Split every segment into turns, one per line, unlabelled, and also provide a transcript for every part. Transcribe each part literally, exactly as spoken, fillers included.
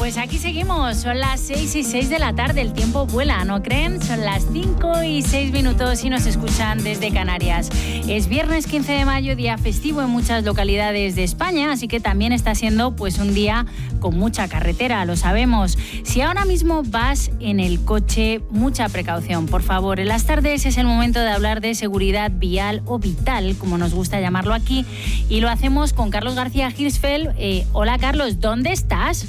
Pues aquí seguimos, son las seis y seis de la tarde, el tiempo vuela, ¿no creen? Son las cinco y seis minutos y nos escuchan desde Canarias. Es viernes quince de mayo, día festivo en muchas localidades de España, así que también está siendo pues un día con mucha carretera, lo sabemos. Si ahora mismo vas en el coche, mucha precaución, por favor. En las tardes es el momento de hablar de seguridad vial o vital, como nos gusta llamarlo aquí, y lo hacemos con Carlos García Hirschfeld. Eh, hola Carlos, ¿dónde estás?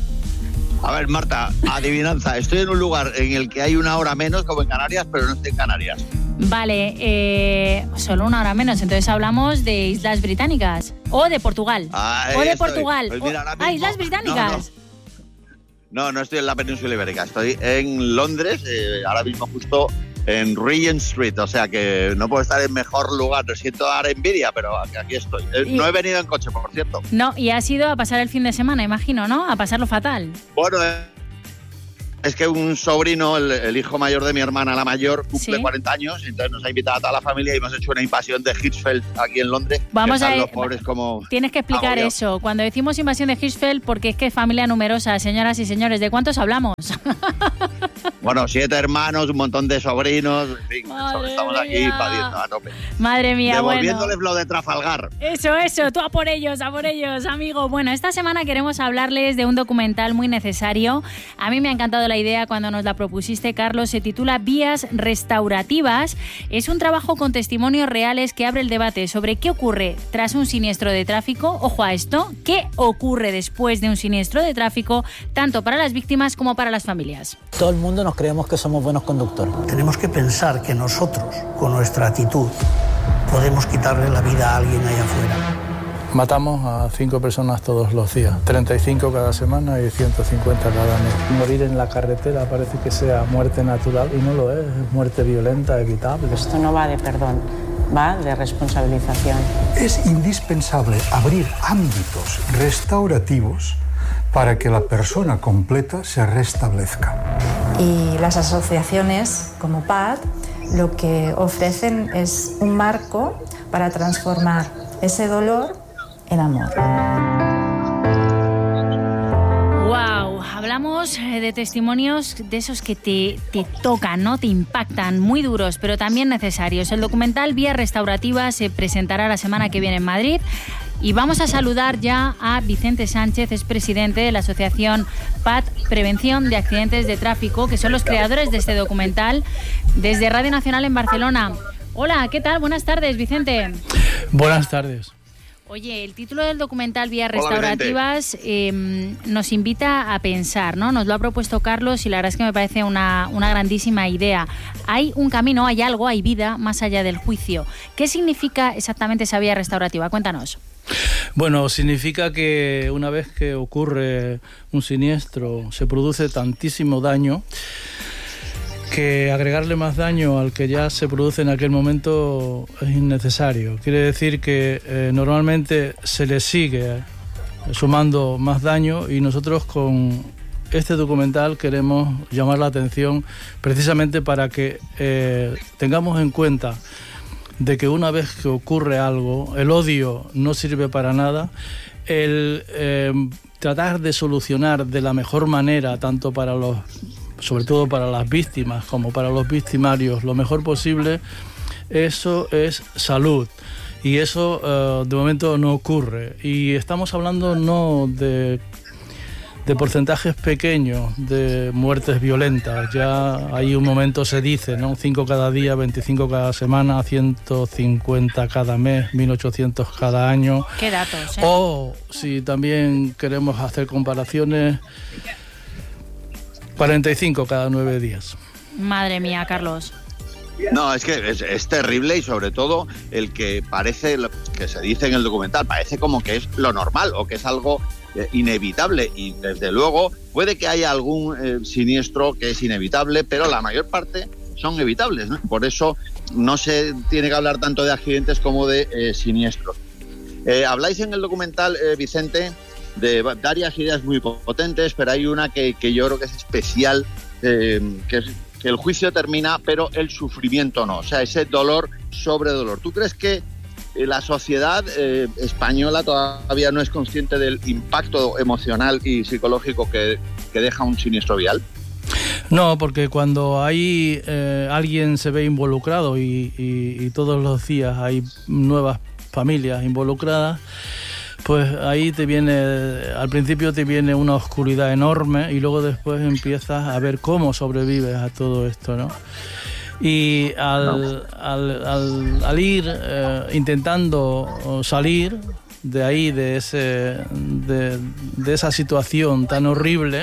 A ver, Marta, adivinanza. Estoy en un lugar en el que hay una hora menos, como en Canarias, pero no estoy en Canarias.
Vale, eh, solo una hora menos. Entonces hablamos de Islas Británicas. O de Portugal.
Ahí
o de
estoy.
Portugal.
Pues mira, ahora mismo,
ah, Islas Británicas.
No no. no, no estoy en la península ibérica. Estoy en Londres, eh, ahora mismo justo en Regent Street. O sea que no puedo estar en mejor lugar. Lo siento dar envidia, pero aquí estoy. Eh,
y...
No he venido en coche, por cierto.
No, y has ido a pasar el fin de semana, imagino, ¿no? A pasarlo fatal.
Bueno, eh, es que un sobrino, el, el hijo mayor de mi hermana, la mayor, cumple ¿Sí? cuarenta años, entonces nos ha invitado a toda la familia y hemos hecho una invasión de Hirschfeld aquí en Londres.
Vamos a
los pobres como
Tienes que explicar agobiados. Eso. Cuando decimos invasión de Hirschfeld, porque es que es familia numerosa, señoras y señores. ¿De cuántos hablamos?
Bueno, siete hermanos, un montón de sobrinos, en fin, Madre estamos mía. Aquí invadiendo a tope.
Madre mía,
Devolviéndoles
bueno.
lo de Trafalgar.
Eso, eso, tú a por ellos, a por ellos, amigo. Bueno, esta semana queremos hablarles de un documental muy necesario. A mí me ha encantado la idea cuando nos la propusiste, Carlos. Se titula Vías Restaurativas. Es un trabajo con testimonios reales que abre el debate sobre qué ocurre tras un siniestro de tráfico. Ojo a esto, ¿qué ocurre después de un siniestro de tráfico, tanto para las víctimas como para las familias?
Todo el mundo nos creemos que somos buenos conductores.
Tenemos que pensar que nosotros, con nuestra actitud, podemos quitarle la vida a alguien allá afuera.
Matamos a cinco personas todos los días, treinta y cinco cada semana y ciento cincuenta cada mes. Morir en la carretera parece que sea muerte natural y no lo es, es muerte violenta, evitable.
Esto no va de perdón, va de responsabilización.
Es indispensable abrir ámbitos restaurativos para que la persona completa se restablezca.
Y las asociaciones como P A D lo que ofrecen es un marco para transformar ese dolor en amor.
Wow, hablamos de testimonios de esos que te, te tocan, ¿no? Te impactan, muy duros, pero también necesarios. El documental Vías Restaurativas se presentará la semana que viene en Madrid. Y vamos a saludar ya a Vicente Sánchez, es presidente de la asociación P A D, Prevención de Accidentes de Tráfico, que son los creadores de este documental, desde Radio Nacional en Barcelona. Hola, ¿qué tal? Buenas tardes, Vicente.
Buenas tardes.
Oye, el título del documental Vías Restaurativas eh, nos invita a pensar, ¿no? Nos lo ha propuesto Carlos y la verdad es que me parece una, una grandísima idea. Hay un camino, hay algo, hay vida más allá del juicio. ¿Qué significa exactamente esa vía restaurativa? Cuéntanos.
Bueno, significa que una vez que ocurre un siniestro, se produce tantísimo daño que agregarle más daño al que ya se produce en aquel momento es innecesario. Quiere decir que eh, normalmente se le sigue sumando más daño y nosotros con este documental queremos llamar la atención precisamente para que eh, tengamos en cuenta de que una vez que ocurre algo, el odio no sirve para nada, el eh, tratar de solucionar de la mejor manera, tanto para los, sobre todo para las víctimas como para los victimarios, lo mejor posible, eso es salud. Y eso eh, de momento no ocurre. Y estamos hablando no de... de porcentajes pequeños de muertes violentas. Ya hay un momento se dice, ¿no? cinco cada día, veinticinco cada semana, ciento cincuenta cada mes, mil ochocientos cada año.
¿Qué datos? Eh?
O si también queremos hacer comparaciones, cuarenta y cinco cada nueve días.
Madre mía, Carlos.
No, es que es, es terrible y sobre todo el que parece, lo que se dice en el documental, parece como que es lo normal o que es algo eh, inevitable y desde luego puede que haya algún eh, siniestro que es inevitable, pero la mayor parte son evitables, ¿no? Por eso no se tiene que hablar tanto de accidentes como de eh, siniestros. Eh, habláis en el documental, eh, Vicente, de varias ideas muy potentes, pero hay una que, que yo creo que es especial, eh, que es que el juicio termina, pero el sufrimiento no, o sea, ese dolor sobre dolor. ¿Tú crees que la sociedad eh, española todavía no es consciente del impacto emocional y psicológico que, que deja un siniestro vial.
No, porque cuando hay eh, alguien se ve involucrado y, y, y todos los días hay nuevas familias involucradas, pues ahí te viene, al principio te viene una oscuridad enorme y luego después empiezas a ver cómo sobrevives a todo esto, ¿no? Y al, al, al, al ir eh, intentando salir de ahí, de, ese, de, de esa situación tan horrible,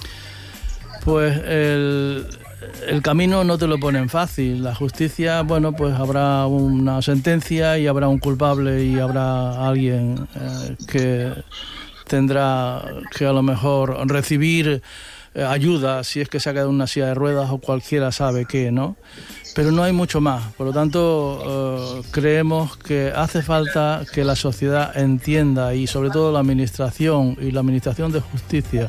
pues el, el camino no te lo ponen fácil. La justicia, bueno, pues habrá una sentencia y habrá un culpable y habrá alguien eh, que tendrá que a lo mejor recibir eh, ayuda si es que se ha quedado en una silla de ruedas o cualquiera sabe qué, ¿no? Pero no hay mucho más. Por lo tanto, eh, creemos que hace falta que la sociedad entienda, y sobre todo la administración y la administración de justicia,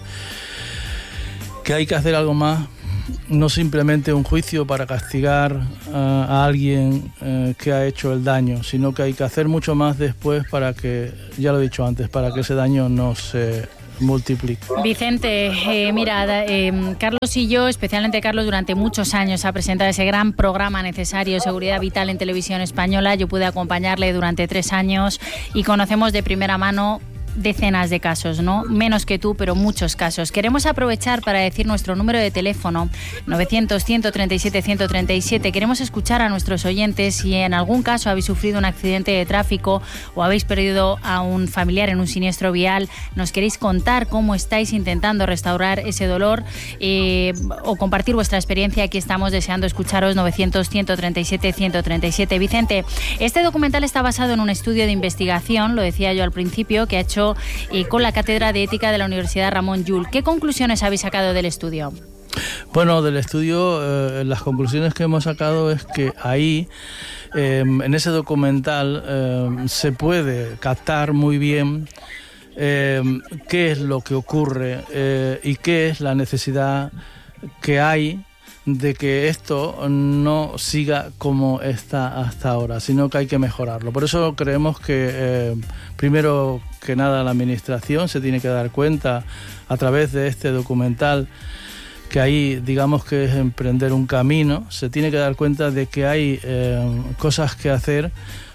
que hay que hacer algo más, no simplemente un juicio para castigar uh, a alguien uh, que ha hecho el daño, sino que hay que hacer mucho más después para que, ya lo he dicho antes, para que ese daño no se multiplique.
Vicente, eh, mira, eh, Carlos y yo, especialmente Carlos, durante muchos años ha presentado ese gran programa necesario, Seguridad Vital, en Televisión Española. Yo pude acompañarle durante tres años y conocemos de primera mano decenas de casos, ¿no? Menos que tú, pero muchos casos. Queremos aprovechar para decir nuestro número de teléfono, novecientos, ciento treinta y siete, ciento treinta y siete. Queremos escuchar a nuestros oyentes si en algún caso habéis sufrido un accidente de tráfico o habéis perdido a un familiar en un siniestro vial. Nos queréis contar cómo estáis intentando restaurar ese dolor eh, o compartir vuestra experiencia. Aquí estamos deseando escucharos. Novecientos, ciento treinta y siete, ciento treinta y siete. Vicente, este documental está basado en un estudio de investigación, lo decía yo al principio, que ha hecho Eh, con la Cátedra de Ética de la Universidad Ramon Llull. ¿Qué conclusiones habéis sacado del estudio?
Bueno, del estudio, eh, las conclusiones que hemos sacado es que ahí, eh, en ese documental, eh, se puede captar muy bien eh, qué es lo que ocurre eh, y qué es la necesidad que hay de que esto no siga como está hasta ahora, sino que hay que mejorarlo. Por eso creemos que, eh, primero que nada, la Administración se tiene que dar cuenta a través de este documental que ahí, digamos que es emprender un camino, se tiene que dar cuenta de que hay eh, cosas que hacer,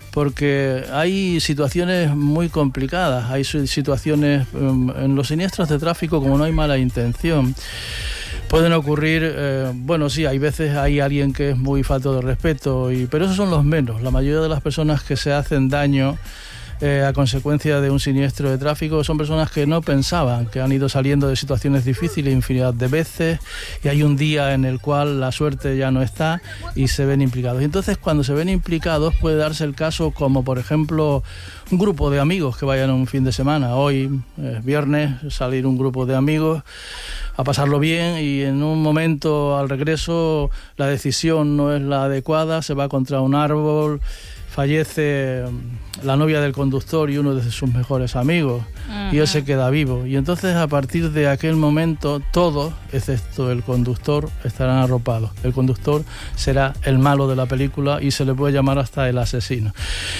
porque hay situaciones muy complicadas, hay situaciones en los siniestros de tráfico, como no hay mala intención, pueden ocurrir, eh, bueno, sí, hay veces hay alguien que es muy falto de respeto, y, pero esos son los menos. La mayoría de las personas que se hacen daño eh, a consecuencia de un siniestro de tráfico son personas que no pensaban, que han ido saliendo de situaciones difíciles infinidad de veces, y hay un día en el cual la suerte ya no está y se ven implicados. Y entonces, cuando se ven implicados, puede darse el caso como, por ejemplo, un grupo de amigos que vayan un fin de semana. Hoy es viernes, salir un grupo de amigos a pasarlo bien, y en un momento al regreso la decisión no es la adecuada, se va contra un árbol, fallece la novia del conductor y uno de sus mejores amigos, uh-huh. y él se queda vivo. Y entonces, a partir de aquel momento, todos, excepto el conductor, estarán arropados. El conductor será el malo de la película y se le puede llamar hasta el asesino.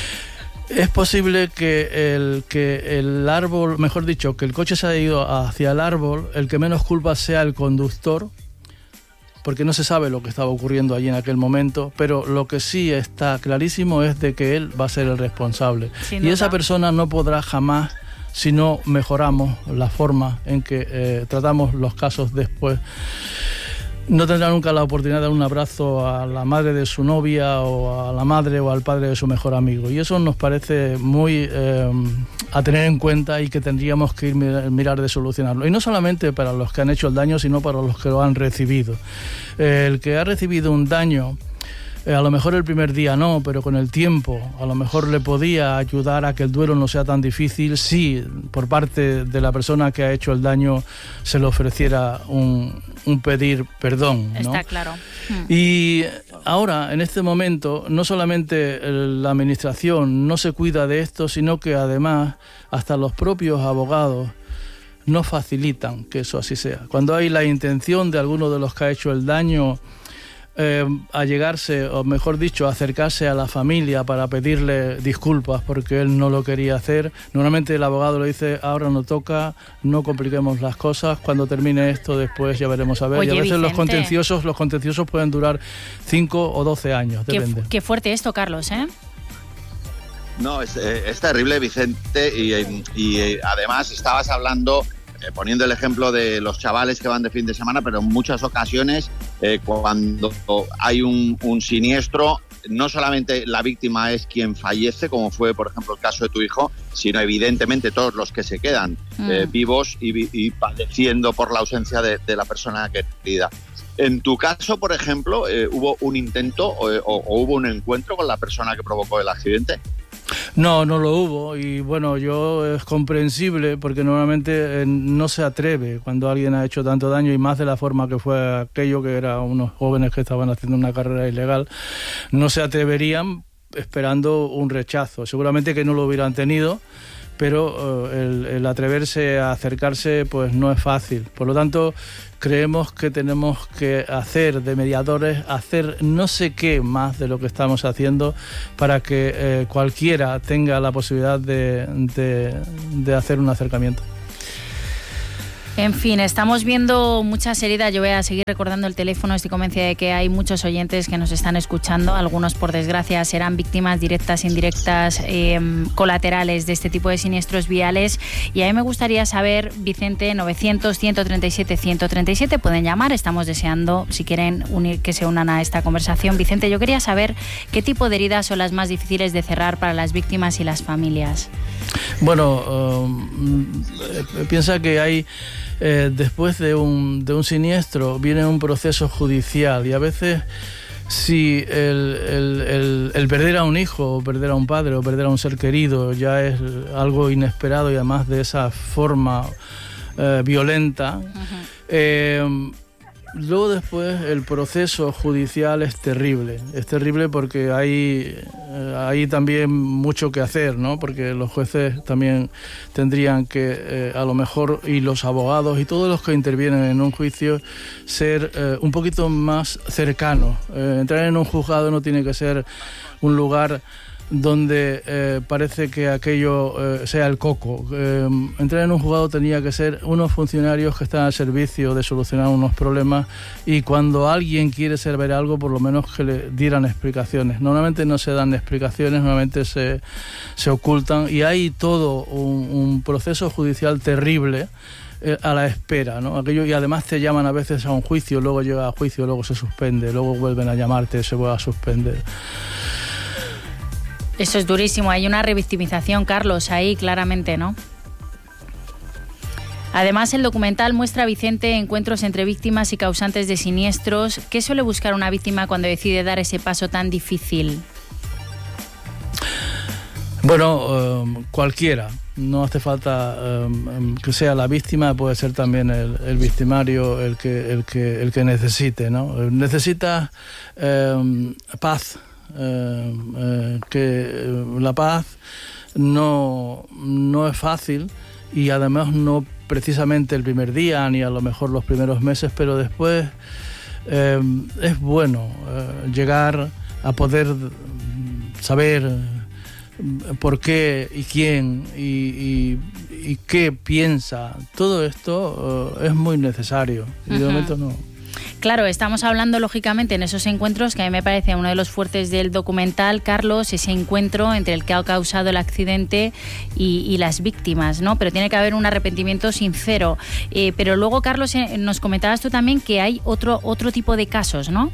Es posible que el, que el árbol, mejor dicho, que el coche se haya ido hacia el árbol, el que menos culpa sea el conductor, porque no se sabe lo que estaba ocurriendo allí en aquel momento, pero lo que sí está clarísimo es de que él va a ser el responsable. Sin duda. Y esa persona no podrá jamás, si no mejoramos la forma en que eh, tratamos los casos después, no tendrá nunca la oportunidad de dar un abrazo a la madre de su novia, o a la madre o al padre de su mejor amigo. Y eso nos parece muy eh, a tener en cuenta, y que tendríamos que ir mirar, mirar de solucionarlo. Y no solamente para los que han hecho el daño, sino para los que lo han recibido. Eh, el que ha recibido un daño, Eh, a lo mejor el primer día no, pero con el tiempo a lo mejor le podía ayudar a que el duelo no sea tan difícil si por parte de la persona que ha hecho el daño se le ofreciera un, un pedir perdón, ¿no?
Está claro. Hmm.
Y ahora, en este momento, no solamente la Administración no se cuida de esto, sino que además hasta los propios abogados no facilitan que eso así sea. Cuando hay la intención de alguno de los que ha hecho el daño eh, allegarse, o mejor dicho, acercarse a la familia para pedirle disculpas porque él no lo quería hacer. Normalmente el abogado le dice, ahora no toca, no compliquemos las cosas, cuando termine esto después ya veremos a ver.
Oye,
y a veces
Vicente,
los contenciosos, los contenciosos pueden durar cinco o doce años, depende.
Qué, qué fuerte esto, Carlos, ¿eh?
No, es, es terrible, Vicente, y, y además estabas hablando, eh, poniendo el ejemplo de los chavales que van de fin de semana, pero en muchas ocasiones eh, cuando hay un, un siniestro, no solamente la víctima es quien fallece, como fue, por ejemplo, el caso de tu hijo, sino evidentemente todos los que se quedan mm. eh, vivos y, y padeciendo por la ausencia de, de la persona querida. En tu caso, por ejemplo, eh, ¿hubo un intento o, o, o hubo un encuentro con la persona que provocó el accidente?
No, no lo hubo, y bueno, yo es comprensible porque normalmente eh, no se atreve cuando alguien ha hecho tanto daño, y más de la forma que fue aquello, que eran unos jóvenes que estaban haciendo una carrera ilegal, no se atreverían esperando un rechazo. Seguramente que no lo hubieran tenido, pero uh, el, el atreverse a acercarse pues no es fácil. Por lo tanto, creemos que tenemos que hacer de mediadores, hacer no sé qué más de lo que estamos haciendo para que eh, cualquiera tenga la posibilidad de, de, de hacer un acercamiento.
En fin, estamos viendo muchas heridas. Yo voy a seguir recordando el teléfono. Estoy convencida de que hay muchos oyentes que nos están escuchando. Algunos, por desgracia, serán víctimas directas, indirectas, eh, colaterales de este tipo de siniestros viales. Y a mí me gustaría saber, Vicente, novecientos, ciento treinta y siete, ciento treinta y siete, pueden llamar. Estamos deseando, si quieren, unir, que se unan a esta conversación. Vicente, yo quería saber qué tipo de heridas son las más difíciles de cerrar para las víctimas y las familias.
Bueno, um, piensa que hay... Eh, después de un, de un siniestro viene un proceso judicial, y a veces si el, el, el, el perder a un hijo, o perder a un padre, o perder a un ser querido ya es algo inesperado, y además de esa forma eh, violenta, uh-huh. eh, luego después el proceso judicial es terrible, es terrible porque hay, hay también mucho que hacer, ¿no? Porque los jueces también tendrían que, eh, a lo mejor, y los abogados y todos los que intervienen en un juicio, ser eh, un poquito más cercanos. Eh, entrar en un juzgado no tiene que ser un lugar donde eh, parece que aquello eh, sea el coco. Eh, entrar en un juzgado tenía que ser unos funcionarios que están al servicio de solucionar unos problemas, y cuando alguien quiere saber algo, por lo menos que le dieran explicaciones. Normalmente no se dan explicaciones, normalmente se, se ocultan, y hay todo un, un proceso judicial terrible eh, a la espera, ¿no? Aquello, y además te llaman a veces a un juicio, luego llega a juicio, luego se suspende, luego vuelven a llamarte, se vuelve a suspender.
Eso es durísimo, hay una revictimización, Carlos, ahí claramente, ¿no? Además, el documental muestra, Vicente, encuentros entre víctimas y causantes de siniestros. ¿Qué suele buscar una víctima cuando decide dar ese paso tan difícil?
Bueno, um, cualquiera. No hace falta um, que sea la víctima, puede ser también el, el victimario el que, el que, el que necesite, ¿no? Necesita um, paz. Eh, eh, que la paz no, no es fácil, y además no precisamente el primer día ni a lo mejor los primeros meses, pero después eh, es bueno eh, llegar a poder saber por qué y quién y, y, y qué piensa. Todo esto uh, es muy necesario, y de momento no.
Claro, estamos hablando lógicamente en esos encuentros, que a mí me parece uno de los fuertes del documental, Carlos, ese encuentro entre el que ha causado el accidente y, y las víctimas, ¿no? Pero tiene que haber un arrepentimiento sincero. Eh, pero luego, Carlos, eh, nos comentabas tú también que hay otro, otro tipo de casos, ¿no?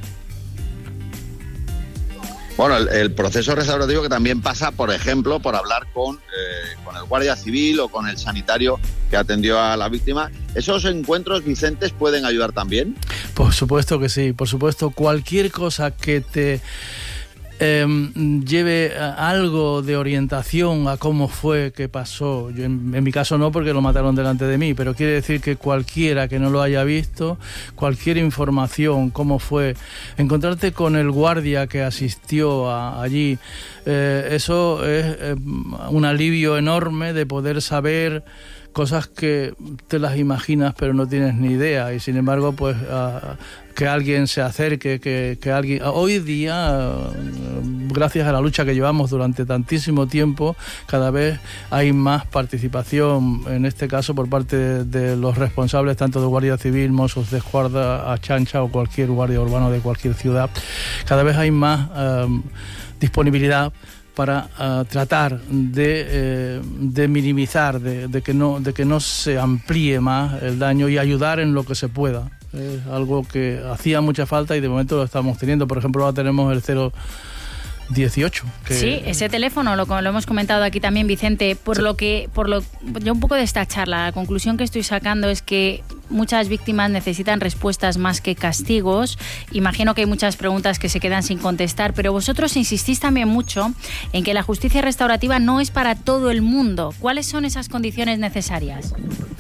Bueno, el, el proceso restaurativo, que también pasa, por ejemplo, por hablar con, eh, con el guardia civil o con el sanitario que atendió a la víctima. ¿Esos encuentros, Vicentes, pueden ayudar también?
Por supuesto que sí, por supuesto. Cualquier cosa que te eh, lleve algo de orientación a cómo fue que pasó. Yo en, en mi caso no, porque lo mataron delante de mí, pero quiere decir que cualquiera que no lo haya visto, cualquier información, cómo fue, encontrarte con el guardia que asistió a, allí, eh, eso es eh, un alivio enorme de poder saber cosas que te las imaginas pero no tienes ni idea, y sin embargo pues uh, que alguien se acerque, que, que alguien... Hoy día, uh, gracias a la lucha que llevamos durante tantísimo tiempo, cada vez hay más participación, en este caso por parte de, de los responsables tanto de Guardia Civil, Mossos de Escuadra, Achancha o cualquier guardia urbano de cualquier ciudad. Cada vez hay más uh, disponibilidad para uh, tratar de, eh, de minimizar, de, de, que no, de que no se amplíe más el daño y ayudar en lo que se pueda. Es algo que hacía mucha falta y de momento lo estamos teniendo. Por ejemplo, ahora tenemos el cero dieciocho. Que...
Sí, ese teléfono lo, lo hemos comentado aquí también, Vicente. Por sí. lo que, por lo, yo un poco de esta charla, la conclusión que estoy sacando es que muchas víctimas necesitan respuestas más que castigos. Imagino que hay muchas preguntas que se quedan sin contestar, pero vosotros insistís también mucho en que la justicia restaurativa no es para todo el mundo. ¿Cuáles son esas condiciones necesarias?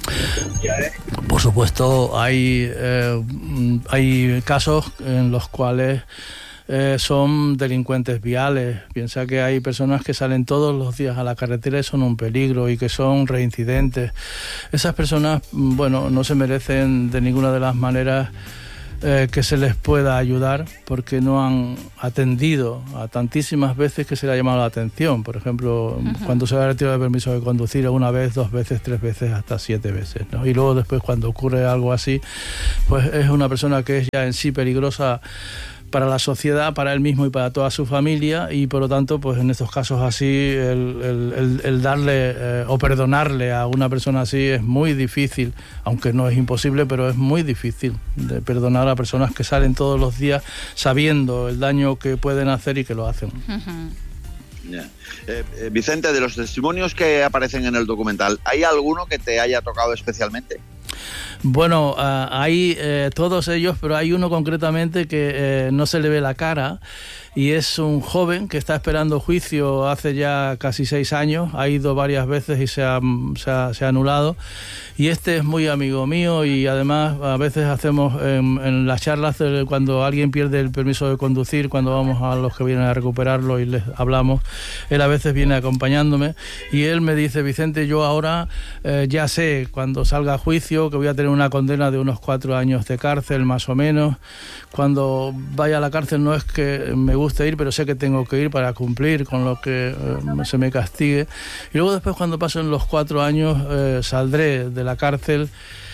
Por supuesto, hay, eh, hay casos en los cuales Eh, son delincuentes viales. Piensa que hay personas que salen todos los días a la carretera y son un peligro y que son reincidentes. Esas personas, bueno, no se merecen de ninguna de las maneras eh, que se les pueda ayudar porque no han atendido a tantísimas veces que se le ha llamado la atención. Por ejemplo, uh-huh. cuando se ha retirado el permiso de conducir una vez, dos veces, tres veces, hasta siete veces, ¿no? Y luego después cuando ocurre algo así, pues es una persona que es ya en sí peligrosa para la sociedad, para él mismo y para toda su familia, y por lo tanto pues en estos casos así el, el, el, el darle eh, o perdonarle a una persona así es muy difícil, aunque no es imposible, pero es muy difícil de perdonar a personas que salen todos los días sabiendo el daño que pueden hacer y que lo hacen.
Uh-huh. Yeah. Eh, eh, Vicente, de los testimonios que aparecen en el documental, ¿hay alguno que te haya tocado especialmente?
Bueno, uh, hay eh, todos ellos, pero hay uno concretamente que eh, no se le ve la cara, y es un joven que está esperando juicio hace ya casi seis años, ha ido varias veces y se ha, se ha, se ha anulado, y este es muy amigo mío, y además a veces hacemos en, en las charlas de, cuando alguien pierde el permiso de conducir, cuando vamos a los que vienen a recuperarlo y les hablamos, él a veces viene acompañándome y él me dice: Vicente, yo ahora eh, ya sé cuando salga a juicio que voy a tener una condena de unos cuatro años de cárcel más o menos. Cuando vaya a la cárcel no es que me guste ir, pero sé que tengo que ir para cumplir con lo que eh, se me castigue. Y luego después, cuando pasen los cuatro años, eh, saldré de la cárcel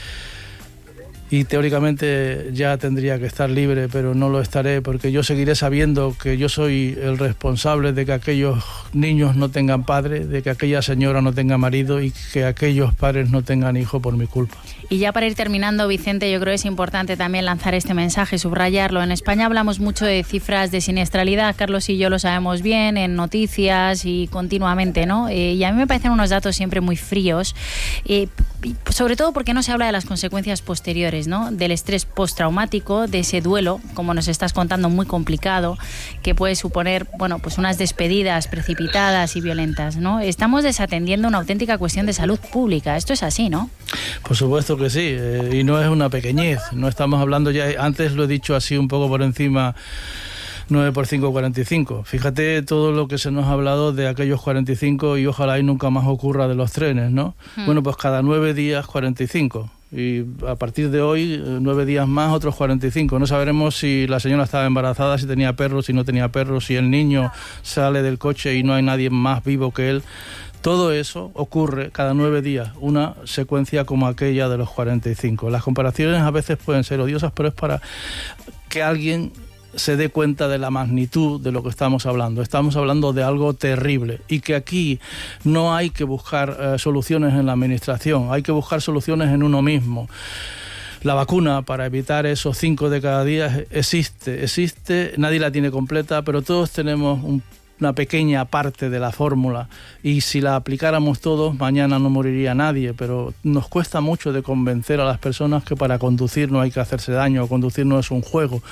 y teóricamente ya tendría que estar libre, pero no lo estaré porque yo seguiré sabiendo que yo soy el responsable de que aquellos niños no tengan padre, de que aquella señora no tenga marido y que aquellos padres no tengan hijo por mi culpa.
Y ya para ir terminando, Vicente, yo creo que es importante también lanzar este mensaje, subrayarlo. En España hablamos mucho de cifras de siniestralidad, Carlos y yo lo sabemos bien, en noticias y continuamente, ¿no? Eh, y a mí me parecen unos datos siempre muy fríos, eh, sobre todo porque no se habla de las consecuencias posteriores, ¿no? Del estrés postraumático, de ese duelo, como nos estás contando, muy complicado, que puede suponer, bueno, pues unas despedidas precipitadas y violentas, ¿no? Estamos desatendiendo una auténtica cuestión de salud pública. Esto es así, ¿no?
Por supuesto que sí, eh, y no es una pequeñez. No estamos hablando ya, antes lo he dicho así un poco por encima, nueve por cinco, cuarenta y cinco. Fíjate todo lo que se nos ha hablado de aquellos cuarenta y cinco y ojalá y nunca más ocurra de los trenes, ¿no? Hmm. Bueno, pues cada nueve días cuarenta y cinco. Y a partir de hoy, nueve días más, otros cuarenta y cinco. No sabremos si la señora estaba embarazada, si tenía perros, si no tenía perros, si el niño sale del coche y no hay nadie más vivo que él. Todo eso ocurre cada nueve días, una secuencia como aquella de los cuarenta y cinco. Las comparaciones a veces pueden ser odiosas, pero es para que alguien se dé cuenta de la magnitud de lo que estamos hablando. Estamos hablando de algo terrible y que aquí no hay que buscar eh, soluciones en la administración, hay que buscar soluciones en uno mismo. La vacuna para evitar esos cinco de cada día existe, existe, nadie la tiene completa, pero todos tenemos un una pequeña parte de la fórmula y si la aplicáramos todos mañana no moriría nadie, pero nos cuesta mucho de convencer a las personas que para conducir no hay que hacerse daño, conducir no es un juego.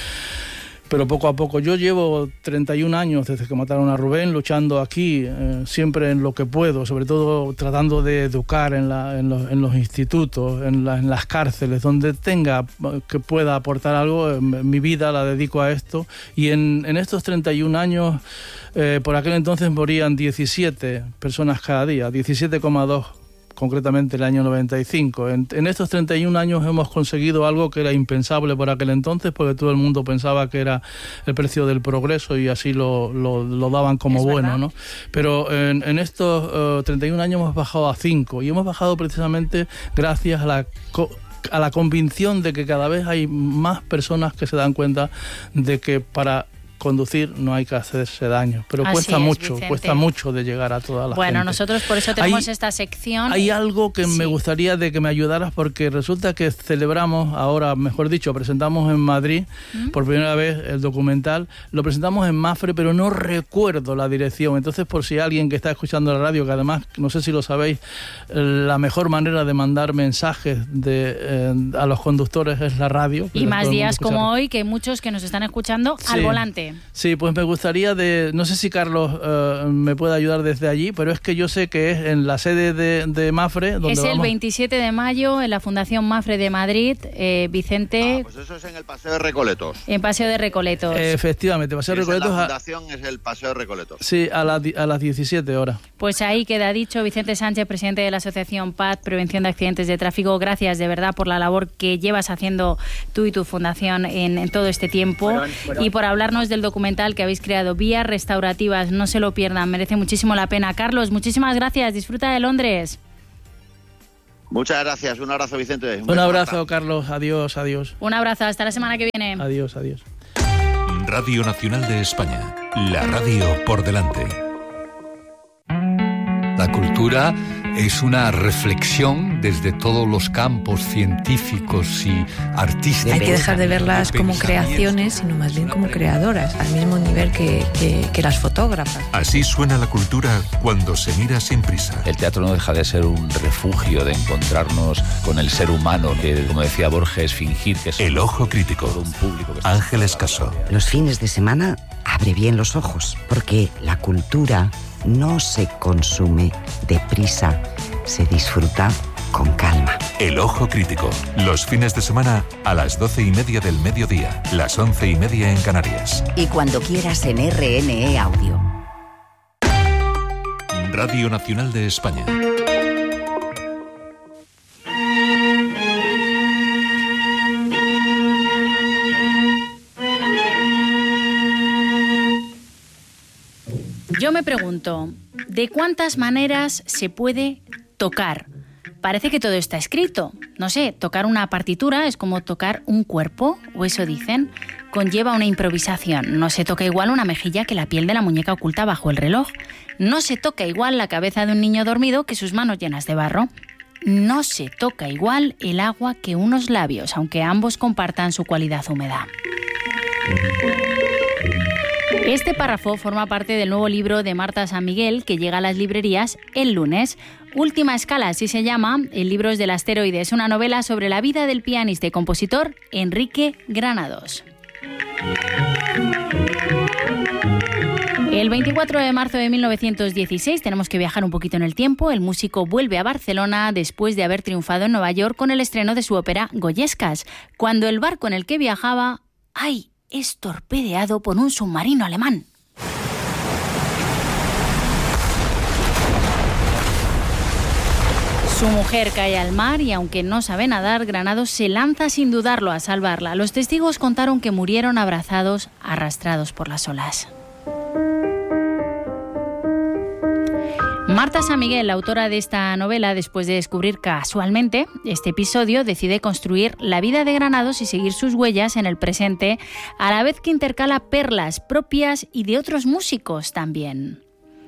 Pero poco a poco, yo llevo treinta y un años desde que mataron a Rubén luchando aquí, eh, siempre en lo que puedo, sobre todo tratando de educar en, la, en, los, en los institutos, en, la, en las cárceles, donde tenga que pueda aportar algo. Eh, mi vida la dedico a esto y en, en estos treinta y un años, eh, por aquel entonces morían diecisiete personas cada día, diecisiete coma dos concretamente el año noventa y cinco. En, en estos treinta y un años hemos conseguido algo que era impensable por aquel entonces, porque todo el mundo pensaba que era el precio del progreso y así lo, lo, lo daban como es bueno, ¿no? Pero en, en estos uh, treinta y un años hemos bajado a cinco, y hemos bajado precisamente gracias a la... Co- a la convicción de que cada vez hay más personas que se dan cuenta de que para conducir no hay que hacerse daño, pero
Así
cuesta
es,
mucho,
Vicente.
cuesta mucho de llegar a toda la
bueno,
gente.
Bueno, nosotros por eso tenemos
hay,
esta sección.
Hay algo que
sí.
me gustaría de que me ayudaras, porque resulta que celebramos ahora, mejor dicho, presentamos en Madrid ¿Mm? por primera vez el documental, lo presentamos en Mafre, pero no recuerdo la dirección, entonces por si alguien que está escuchando la radio, que además, no sé si lo sabéis, la mejor manera de mandar mensajes de, eh, a los conductores es la radio.
Y más días como hoy, que hay muchos que nos están escuchando sí. al volante.
Sí, pues me gustaría de... No sé si Carlos uh, me puede ayudar desde allí, pero es que yo sé que es en la sede de, de Mafre. Donde
es el
vamos...
veintisiete de mayo en la Fundación Mafre de Madrid. Eh, Vicente...
Ah, pues eso es en el Paseo de Recoletos.
En Paseo de Recoletos.
Eh, efectivamente, Paseo de Recoletos...
La fundación a... es el Paseo de Recoletos.
Sí, a, la, a las diecisiete horas.
Pues ahí queda dicho. Vicente Sánchez, presidente de la Asociación P A D, Prevención de Accidentes de Tráfico. Gracias de verdad por la labor que llevas haciendo tú y tu fundación en, en todo este tiempo. Bueno, bueno. Y por hablarnos del documental que habéis creado, Vías Restaurativas. No se lo pierdan, merece muchísimo la pena. Carlos, muchísimas gracias, disfruta de Londres.
Muchas gracias, un abrazo, Vicente.
Un, un abrazo, Marta. Carlos, adiós, adiós.
Un abrazo, hasta la semana que viene.
Adiós, adiós.
Radio Nacional de España, la radio por delante.
La cultura es una reflexión desde todos los campos científicos y artísticos.
Hay que dejar de verlas como creaciones, sino más bien como creadoras, al mismo nivel que, que, que las fotógrafas.
Así suena la cultura cuando se mira sin prisa.
El teatro no deja de ser un refugio de encontrarnos con el ser humano, que, como decía Borges, fingir que es
El Ojo Crítico.
Un público que
Ángeles Caso.
Los fines de semana abre bien los ojos, porque la cultura no se consume deprisa, se disfruta con calma.
El Ojo Crítico, los fines de semana a las doce y media del mediodía, las once y media en Canarias.
Y cuando quieras en R N E Audio.
Radio Nacional de España.
Yo me pregunto, ¿de cuántas maneras se puede tocar? Parece que todo está escrito. No sé, tocar una partitura es como tocar un cuerpo, o eso dicen. Conlleva una improvisación. No se toca igual una mejilla que la piel de la muñeca oculta bajo el reloj. No se toca igual la cabeza de un niño dormido que sus manos llenas de barro. No se toca igual el agua que unos labios, aunque ambos compartan su cualidad húmeda. Este párrafo forma parte del nuevo libro de Marta San Miguel, que llega a las librerías el lunes. Última escala, así se llama. El libro es del asteroide. Es una novela sobre la vida del pianista y compositor Enrique Granados. El veinticuatro de marzo de mil novecientos dieciséis, tenemos que viajar un poquito en el tiempo, el músico vuelve a Barcelona después de haber triunfado en Nueva York con el estreno de su ópera Goyescas, cuando el barco en el que viajaba, ¡ay!, es torpedeado por un submarino alemán. Su mujer cae al mar y, aunque no sabe nadar, Granados se lanza sin dudarlo a salvarla. Los testigos contaron que murieron abrazados, arrastrados por las olas. Marta San Miguel, la autora de esta novela, después de descubrir casualmente este episodio, decide construir la vida de Granados y seguir sus huellas en el presente, a la vez que intercala perlas propias y de otros músicos también.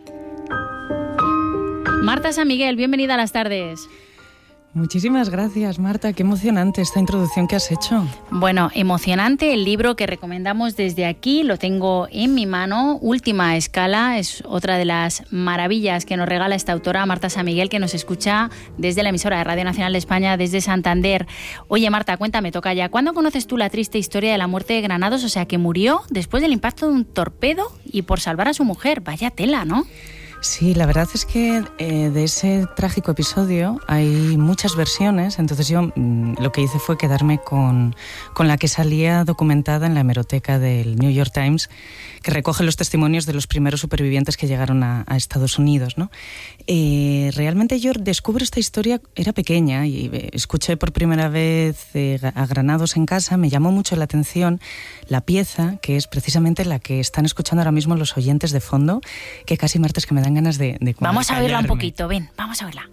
Marta San Miguel, bienvenida a las tardes.
Muchísimas gracias, Marta. Qué emocionante esta introducción que has hecho.
Bueno, emocionante el libro que recomendamos desde aquí. Lo tengo en mi mano. Última escala. Es otra de las maravillas que nos regala esta autora, Marta San Miguel, que nos escucha desde la emisora de Radio Nacional de España, desde Santander. Oye, Marta, cuéntame, toca ya. ¿Cuándo conoces tú la triste historia de la muerte de Granados? O sea, que murió después del impacto de un torpedo y por salvar a su mujer. Vaya tela, ¿no?
Sí, la verdad es que eh, de ese trágico episodio hay muchas versiones, entonces yo mmm, lo que hice fue quedarme con, con la que salía documentada en la hemeroteca del New York Times, que recoge los testimonios de los primeros supervivientes que llegaron a, a Estados Unidos, ¿no? Eh, realmente yo descubro esta historia, era pequeña y escuché por primera vez eh, a Granados en casa, me llamó mucho la atención la pieza, que es precisamente la que están escuchando ahora mismo los oyentes de fondo, que casi martes que me dan ganas de... de
vamos a verla un poquito, ven, vamos a verla.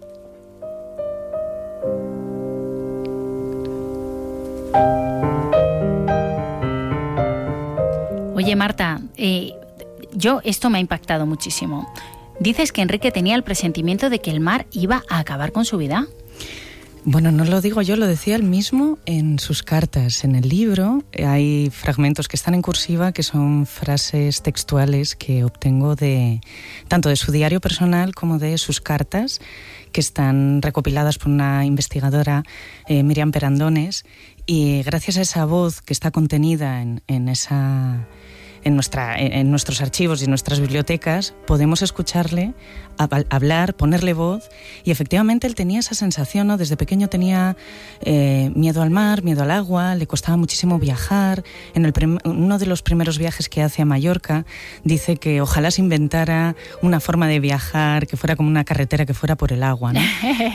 Oye, Marta, eh, yo esto me ha impactado muchísimo. Dices que Enrique tenía el presentimiento de que el mar iba a acabar con su vida.
Bueno, no lo digo yo, lo decía él mismo en sus cartas. En el libro hay fragmentos que están en cursiva, que son frases textuales que obtengo de tanto de su diario personal como de sus cartas, que están recopiladas por una investigadora, eh, Miriam Perandones, y gracias a esa voz que está contenida en, en esa... En, nuestra, en nuestros archivos y en nuestras bibliotecas podemos escucharle hablar, ponerle voz, y efectivamente él tenía esa sensación, ¿no? Desde pequeño tenía eh, miedo al mar, miedo al agua, le costaba muchísimo viajar. En el prim- uno de los primeros viajes que hace a Mallorca dice que ojalá se inventara una forma de viajar que fuera como una carretera que fuera por el agua, ¿no?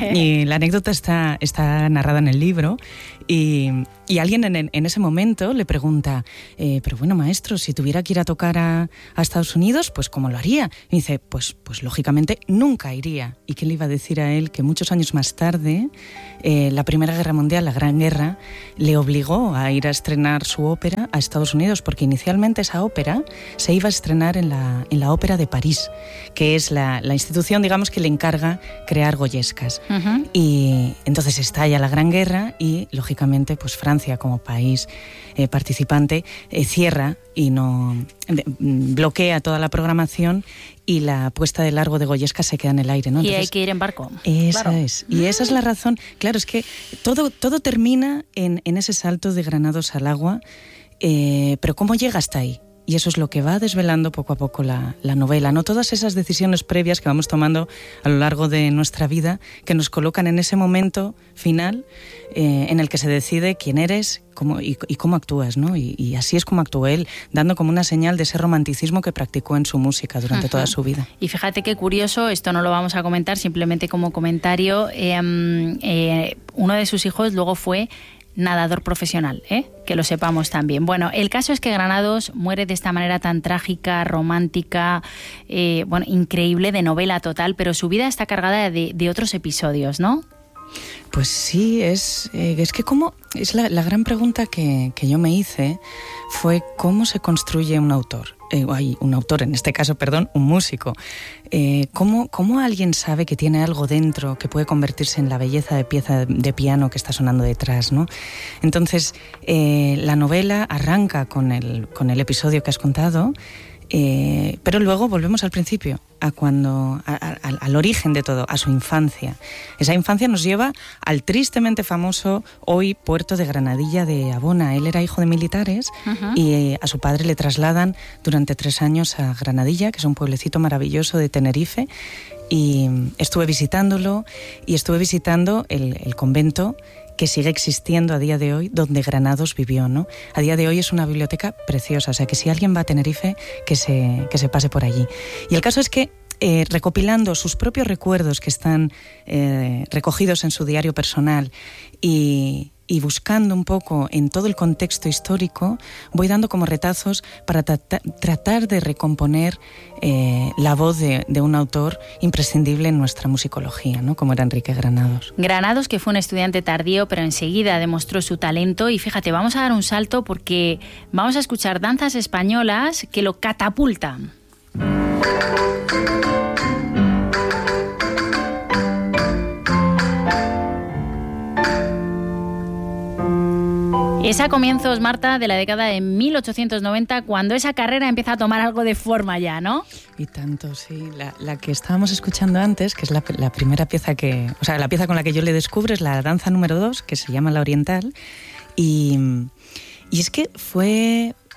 Y la anécdota está, está narrada en el libro, y, y alguien en, en ese momento le pregunta, eh, pero bueno, maestro, si tuviera que ir a tocar a, a Estados Unidos, pues ¿cómo lo haría? Y dice, pues, pues lógicamente nunca iría. ¿Y qué le iba a decir a él? Que muchos años más tarde, eh, la Primera Guerra Mundial, la Gran Guerra, le obligó a ir a estrenar su ópera a Estados Unidos, porque inicialmente esa ópera se iba a estrenar en la, en la Ópera de París, que es la, la institución, digamos, que le encarga crear goyescas. Uh-huh. Y entonces estalla la Gran Guerra y, lógicamente, pues Francia, como país eh, participante, eh, cierra y no eh, bloquea toda la programación, y la puesta de largo de Goyesca se queda en el aire, ¿no?
Entonces, y hay
que
ir en barco.
Esa
claro.
es. Y esa es la razón. Claro, es que todo, todo termina en, en ese salto de Granados al agua, eh, pero ¿cómo llega hasta ahí? Y eso es lo que va desvelando poco a poco la, la novela, ¿no? Todas esas decisiones previas que vamos tomando a lo largo de nuestra vida, que nos colocan en ese momento final eh, en el que se decide quién eres cómo, y, y cómo actúas, ¿no? Y, y así es como actuó él, dando como una señal de ese romanticismo que practicó en su música durante uh-huh. toda su vida.
Y fíjate qué curioso, esto no lo vamos a comentar, simplemente como comentario, eh, eh, uno de sus hijos luego fue nadador profesional, ¿eh? Que lo sepamos también. Bueno, el caso es que Granados muere de esta manera tan trágica, romántica, eh, bueno, increíble, de novela total, pero su vida está cargada de, de otros episodios, ¿no?
Pues sí, es, eh, es que cómo, es la, la gran pregunta que, que yo me hice fue cómo se construye un autor. Eh, ay, un autor, en este caso, perdón, un músico. Eh, ¿cómo, ¿Cómo alguien sabe que tiene algo dentro que puede convertirse en la belleza de pieza de piano que está sonando detrás, ¿no? Entonces, eh, la novela arranca con el, con el episodio que has contado, eh, pero luego volvemos al principio, a cuando, a, a, al origen de todo, a su infancia. Esa infancia nos lleva al tristemente famoso hoy puerto de Granadilla de Abona. Él era hijo de militares uh-huh. y eh, a su padre le trasladan durante tres años a Granadilla, que es un pueblecito maravilloso de Tenerife, y estuve visitándolo y estuve visitando el, el convento que sigue existiendo a día de hoy, donde Granados vivió, ¿no? A día de hoy es una biblioteca preciosa, o sea que si alguien va a Tenerife, que se, que se pase por allí. Y el caso es que, eh, recopilando sus propios recuerdos que están eh, recogidos en su diario personal y, y buscando un poco en todo el contexto histórico, voy dando como retazos para tra- tratar de recomponer eh, la voz de, de un autor imprescindible en nuestra musicología, ¿no? Como era Enrique Granados.
Granados, que fue un estudiante tardío, pero enseguida demostró su talento. Y fíjate, vamos a dar un salto porque vamos a escuchar danzas españolas que lo catapultan. Es a comienzos, Marta, de la década de mil ochocientos noventa, cuando esa carrera empieza a tomar algo de forma ya, ¿no?
Y tanto, sí. La, la que estábamos escuchando antes, que es la, la primera pieza que... O sea, la pieza con la que yo le descubro es la danza número dos, que se llama La Oriental. Y, y es que fue...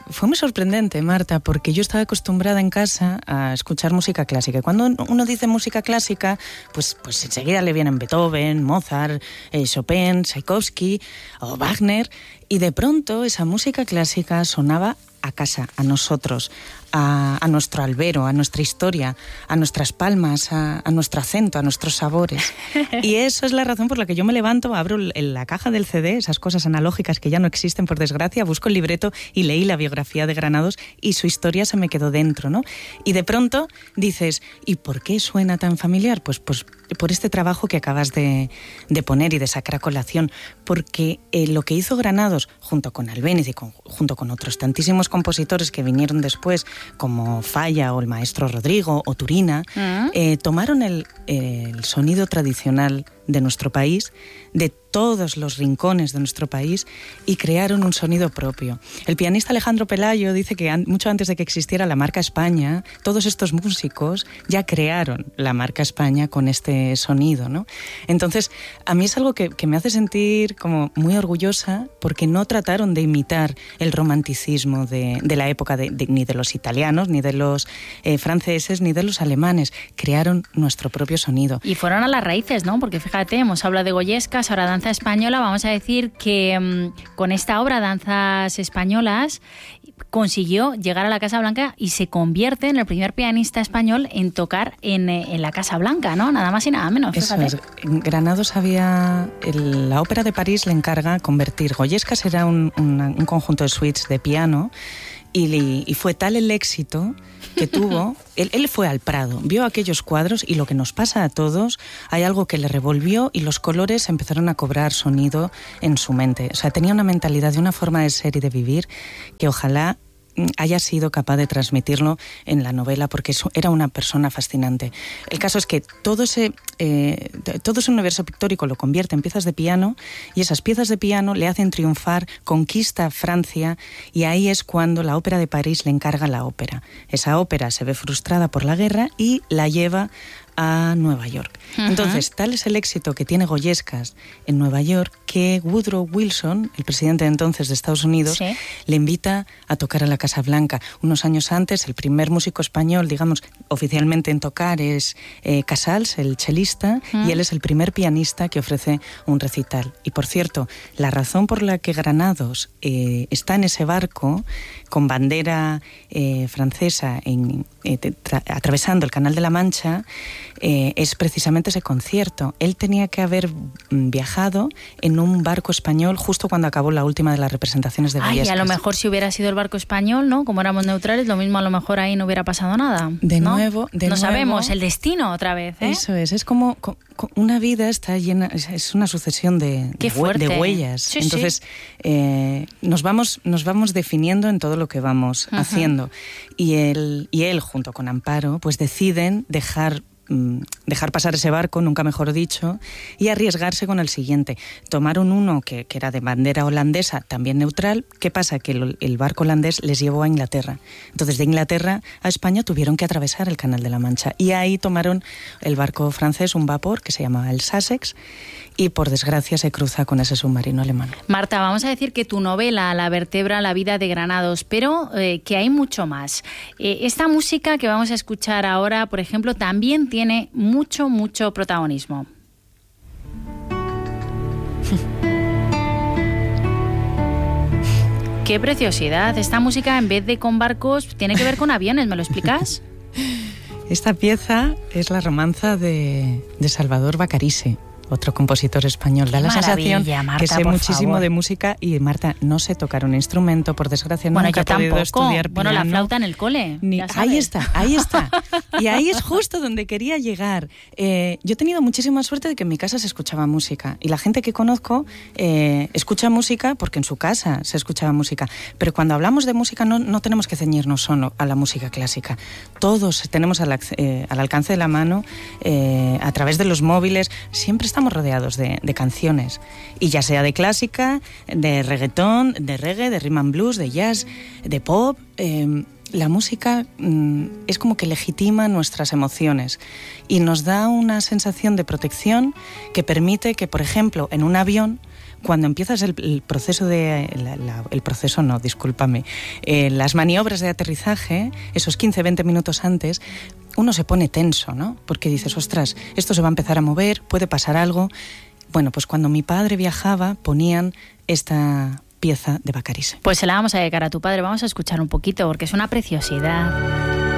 fue muy sorprendente, Marta, porque yo estaba acostumbrada en casa a escuchar música clásica. Y cuando uno dice música clásica, pues, pues enseguida le vienen Beethoven, Mozart, eh, Chopin, Tchaikovsky o Wagner. Y de pronto esa música clásica sonaba a casa, a nosotros, a, a nuestro albero, a nuestra historia, a nuestras palmas, a, a nuestro acento, a nuestros sabores. Y eso es la razón por la que yo me levanto, abro el, la caja del C D, esas cosas analógicas que ya no existen, por desgracia, busco el libreto y leí la biografía de Granados y su historia se me quedó dentro, ¿no? Y de pronto dices, ¿y por qué suena tan familiar? Pues, pues por este trabajo que acabas de, de poner y de sacar a colación, porque eh, lo que hizo Granados, junto con Albéniz y con, junto con otros tantísimos compositores que vinieron después, como Falla o el maestro Rodrigo o Turina, uh-huh. eh, tomaron el, el sonido tradicional de nuestro país, de todos los rincones de nuestro país, y crearon un sonido propio. El pianista Alejandro Pelayo dice que an- mucho antes de que existiera la marca España, todos estos músicos ya crearon la marca España con este sonido, ¿no? Entonces, a mí es algo que, que me hace sentir como muy orgullosa, porque no trataron de imitar el romanticismo de, de la época de, de, ni de los italianos, ni de los eh, franceses, ni de los alemanes. Crearon nuestro propio sonido.
Y fueron a las raíces, ¿no? Porque fíjate, hemos hablado de Goyescas, ahora danza española. Vamos a decir que mmm, con esta obra, Danzas Españolas, consiguió llegar a la Casa Blanca y se convierte en el primer pianista español en tocar en, en la Casa Blanca, ¿no? Nada más y nada menos.
Eso es. Granados había... El, la Ópera de París le encarga convertir... Goyescas era un, un, un conjunto de suites de piano y, y fue tal el éxito que tuvo... él, él fue al Prado, vio aquellos cuadros y lo que nos pasa a todos, hay algo que le revolvió y los colores empezaron a cobrar sonido en su mente. O sea, tenía una mentalidad y una forma de ser y de vivir que ojalá haya sido capaz de transmitirlo en la novela, porque era una persona fascinante. El caso es que todo ese, eh, todo ese universo pictórico lo convierte en piezas de piano, y esas piezas de piano le hacen triunfar, conquista Francia, y ahí es cuando la Ópera de París le encarga la ópera. Esa ópera se ve frustrada por la guerra y la lleva a Nueva York. Uh-huh. Entonces, tal es el éxito que tiene Goyescas en Nueva York que Woodrow Wilson, el presidente de entonces de Estados Unidos, ¿sí?, le invita a tocar a la Casa Blanca. Unos años antes, el primer músico español, digamos, oficialmente en tocar es eh, Casals, el chelista, uh-huh. y él es el primer pianista que ofrece un recital. Y por cierto, la razón por la que Granados eh, está en ese barco con bandera eh, francesa en, eh, tra- atravesando el Canal de la Mancha Eh, es precisamente ese concierto. Él tenía que haber viajado en un barco español justo cuando acabó la última de las representaciones de Goyescas.
Ay, a lo mejor si hubiera sido el barco español, ¿no? Como éramos neutrales, lo mismo a lo mejor ahí no hubiera pasado nada.
De
¿no?
nuevo, de
no
nuevo.
sabemos el destino otra vez, ¿eh?
Eso es, es como una vida está llena, es una sucesión de,
Qué
de,
fuerte.
de huellas.
Sí,
Entonces,
sí.
Eh, nos vamos, nos vamos definiendo en todo lo que vamos uh-huh. haciendo. Y él, y él, junto con Amparo, pues deciden dejar dejar pasar ese barco, nunca mejor dicho, y arriesgarse con el siguiente. Tomaron uno que, que era de bandera holandesa, también neutral. ¿Qué pasa? Que el, el barco holandés les llevó a Inglaterra. Entonces, de Inglaterra a España tuvieron que atravesar el Canal de la Mancha. Y ahí tomaron el barco francés, un vapor que se llamaba el Sussex, y por desgracia se cruza con ese submarino alemán.
Marta, vamos a decir que tu novela la vertebra la vida de Granados, pero eh, que hay mucho más. Eh, esta música que vamos a escuchar ahora, por ejemplo, también tiene mucho, mucho protagonismo. ¡Qué preciosidad! Esta música, en vez de con barcos, tiene que ver con aviones, ¿me lo explicas?
Esta pieza es la romanza de, de Salvador Bacarice, otro compositor español. Da la sensación
Marta,
que sé muchísimo
favor.
de música y, Marta, no sé tocar un instrumento, por desgracia
bueno,
nunca he podido
tampoco.
estudiar
bueno,
piano.
la flauta en el cole.
Ni, ahí está, ahí está. Y ahí es justo donde quería llegar. Eh, yo he tenido muchísima suerte de que en mi casa se escuchaba música y la gente que conozco eh, escucha música porque en su casa se escuchaba música. Pero cuando hablamos de música no, no tenemos que ceñirnos solo a la música clásica. Todos tenemos al, eh, al alcance de la mano, eh, a través de los móviles, siempre estamos rodeados de de canciones, y ya sea de clásica, de reggaetón, de reggae, de rhythm and blues, de jazz, de pop. Eh, la música mm, es como que legitima nuestras emociones y nos da una sensación de protección que permite que, por ejemplo, en un avión cuando empiezas el, el proceso de... La, la, el proceso no, discúlpame. Eh, las maniobras de aterrizaje, esos quince a veinte minutos antes, uno se pone tenso, ¿no? Porque dices, ostras, esto se va a empezar a mover, puede pasar algo. Bueno, pues cuando mi padre viajaba, ponían esta pieza de Bacarice.
Pues se la vamos a dedicar a tu padre, vamos a escuchar un poquito, porque es una preciosidad.